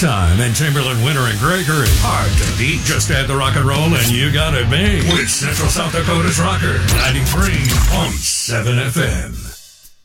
Time and Chamberlain, Winter, and Gregory. Hard to beat. Just add the rock and roll and you got it made. With Central South Dakota's Rocker, 93.7 FM.